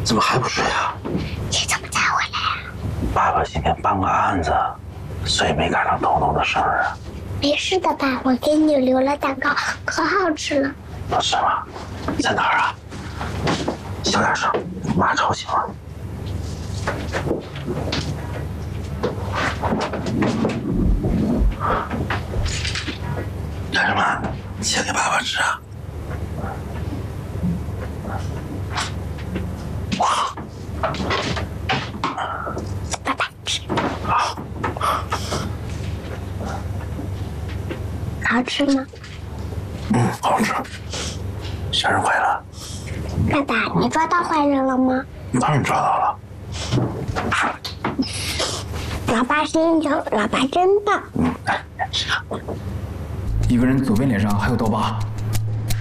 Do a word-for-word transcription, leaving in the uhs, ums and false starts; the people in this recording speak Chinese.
怎么还不睡啊？ 你怎么才回来啊？ 爸爸今天办个案子，所以没赶上彤彤的生日。 没事的吧？我给你留了蛋糕，可好吃了。 不是吗？在哪儿啊？小点声，妈吵醒了。干什么？切给爸爸吃啊？哇！ 爸爸吃。 好。 好吃吗？ 嗯，好吃。生日快乐！ 爸爸，你抓到坏人了吗？ 当然抓到了。 老爸生日，老爸真棒。 嗯，来吃啊。 一个人左边脸上还有刀疤，